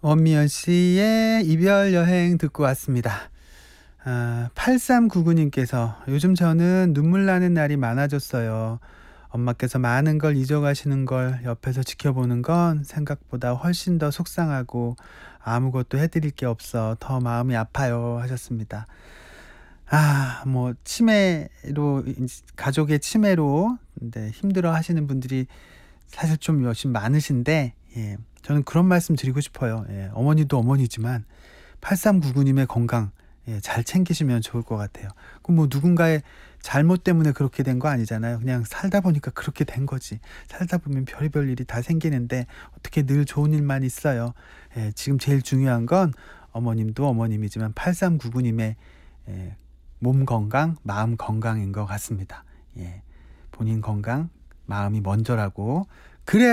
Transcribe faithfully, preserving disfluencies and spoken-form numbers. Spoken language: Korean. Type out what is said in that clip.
원미연 씨의 이별 여행 듣고 왔습니다. 아, 팔삼구구 님께서 요즘 저는 눈물 나는 날이 많아졌어요. 엄마께서 많은 걸 잊어가시는 걸 옆에서 지켜보는 건 생각보다 훨씬 더 속상하고 아무것도 해드릴 게 없어 더 마음이 아파요 하셨습니다. 아, 뭐 치매로 인지 가족의 치매로 네, 힘들어 하시는 분들이 사실 좀 요즘 많으신데 예, 저는 그런 말씀 드리고 싶어요. 예, 어머니도 어머니지만 팔삼구구 님의 건강 예, 잘 챙기시면 좋을 것 같아요. 그 뭐 누군가의 잘못 때문에 그렇게 된 거 아니잖아요. 그냥 살다 보니까 그렇게 된 거지. 살다 보면 별의별 일이 다 생기는데 어떻게 늘 좋은 일만 있어요. 예, 지금 제일 중요한 건 어머님도 어머님이지만 팔삼구구 님의 예, 몸 건강, 마음 건강인 것 같습니다. 예, 본인 건강, 마음이 먼저라고